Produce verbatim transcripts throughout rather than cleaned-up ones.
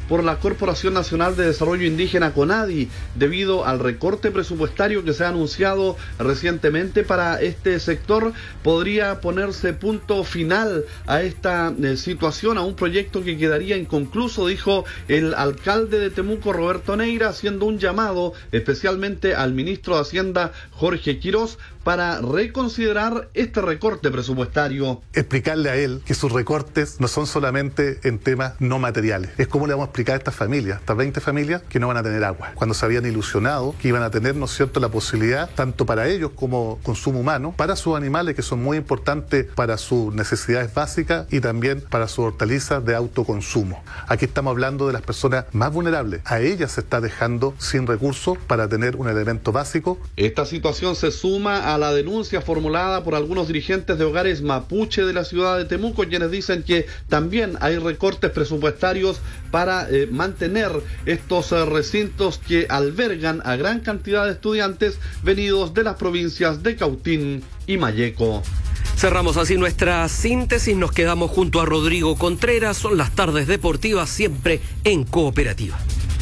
por la Corporación Nacional de Desarrollo Indígena CONADI, debido al recorte presupuestario que se ha anunciado recientemente para este sector. Podría ponerse punto final a esta eh, situación, a un proyecto que quedaría inconcluso, dijo el alcalde de Temuco, Roberto Neira, haciendo un llamado especialmente al ministro de Hacienda, Jorge Quirós, para reconsiderar este recorte presupuestario. Explicarle a él que sus recortes no son solamente en temas no materiales. Es como le vamos a explicar a estas familias, estas veinte familias, que no van a tener agua, cuando se habían ilusionado que iban a tener, ¿no es cierto?, la posibilidad, tanto para ellos como consumo humano, para sus animales, que son muy importantes para sus necesidades básicas, y también para sus hortalizas de autoconsumo. Aquí estamos hablando de las personas más vulnerables. A ellas se está dejando sin recursos para tener un elemento básico. Esta situación se suma a la denuncia formulada por algunos dirigentes de hogares mapuche de la ciudad de Temuco, quienes dicen que también hay recortes presupuestarios para eh, mantener estos eh, recintos que albergan a gran cantidad de estudiantes venidos de las provincias de Cautín y Malleco. Cerramos así nuestra síntesis, nos quedamos junto a Rodrigo Contreras. Son las tardes deportivas, siempre en Cooperativa.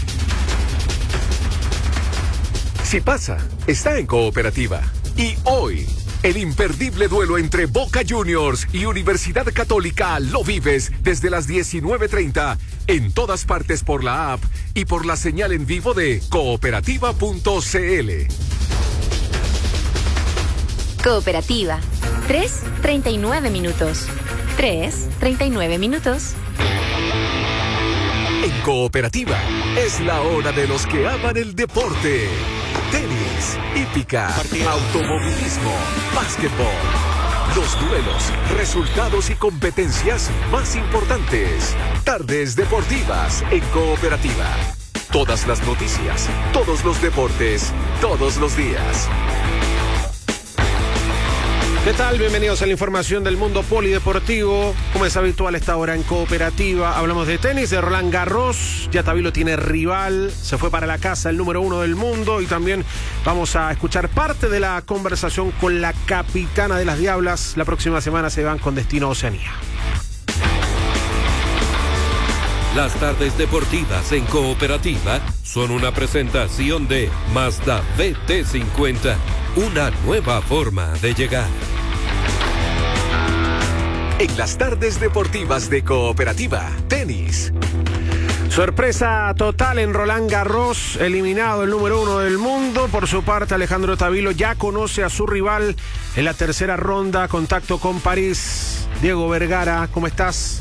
Si pasa, está en Cooperativa. Y hoy, el imperdible duelo entre Boca Juniors y Universidad Católica lo vives desde las diecinueve treinta en todas partes por la app y por la señal en vivo de cooperativa punto c l. Cooperativa. tres, treinta y nueve minutos. tres, treinta y nueve minutos. En Cooperativa es la hora de los que aman el deporte. Tenis, hípica, automovilismo, básquetbol. Los duelos, resultados y competencias más importantes. Tardes deportivas en Cooperativa. Todas las noticias, todos los deportes, todos los días. ¿Qué tal? Bienvenidos a la información del mundo polideportivo. Como es habitual a esta hora en Cooperativa, hablamos de tenis, de Roland Garros. Ya Tabilo tiene rival, se fue para la casa el número uno del mundo, y también vamos a escuchar parte de la conversación con la capitana de las Diablas. La próxima semana se van con destino a Oceanía. Las tardes deportivas en Cooperativa son una presentación de Mazda B T cincuenta, una nueva forma de llegar. En las tardes deportivas de Cooperativa, tenis. Sorpresa total en Roland Garros, eliminado el número uno del mundo. Por su parte, Alejandro Tabilo ya conoce a su rival en la tercera ronda. Contacto con París. Diego Vergara, ¿cómo estás?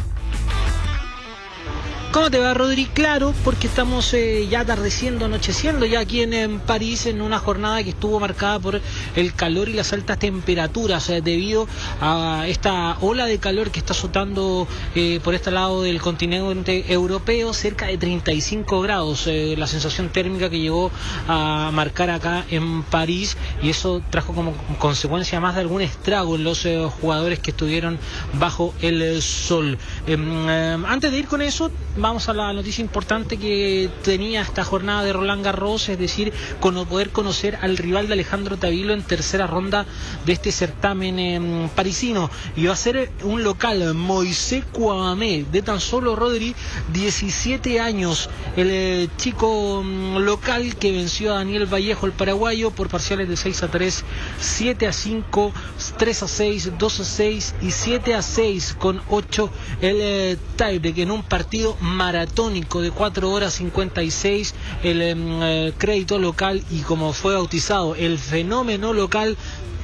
¿Cómo te va, Rodri? Claro, porque estamos eh, ya atardeciendo, anocheciendo ya aquí en, en París, en una jornada que estuvo marcada por el calor y las altas temperaturas, eh, debido a esta ola de calor que está azotando eh, por este lado del continente europeo, cerca de treinta y cinco grados, eh, la sensación térmica que llegó a marcar acá en París, y eso trajo como consecuencia más de algún estrago en los eh, jugadores que estuvieron bajo el eh, sol. Eh, eh, antes de ir con eso, vamos a la noticia importante que tenía esta jornada de Roland Garros, es decir, con poder conocer al rival de Alejandro Tabilo en tercera ronda de este certamen eh, parisino, y va a ser un local, Moisés Kouamé, de tan solo, Rodri, diecisiete años, el eh, chico um, local que venció a Daniel Vallejo, el paraguayo, por parciales de seis a tres, siete a cinco, tres a seis, dos a seis y siete a seis, con ocho el eh, tiebreak, en un partido maratónico de cuatro horas cincuenta y seis. El eh, crédito local, y como fue bautizado, el fenómeno local,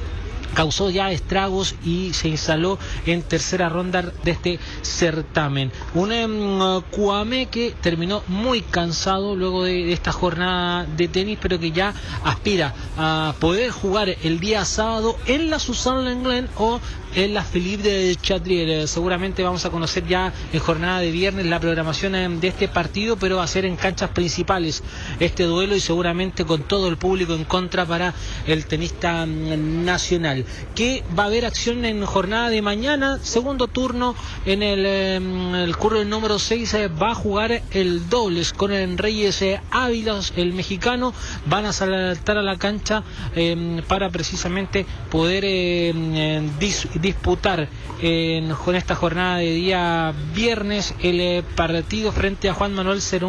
causó ya estragos y se instaló en tercera ronda de este certamen. Un um, Kouamé que terminó muy cansado luego de, de esta jornada de tenis, pero que ya aspira a poder jugar el día sábado en la Suzanne Lenglen o en la Philippe de Chatrier. Seguramente vamos a conocer ya en jornada de viernes la programación de este partido, pero va a ser en canchas principales este duelo, y seguramente con todo el público en contra para el tenista nacional. Que va a haber acción en jornada de mañana, segundo turno en el, el curso número seis, eh, va a jugar el dobles con el Reyes eh, Ávila, el mexicano. Van a saltar a la cancha eh, para precisamente poder eh, dis, disputar eh, con esta jornada de día viernes el eh, partido frente a Juan Manuel Cerón.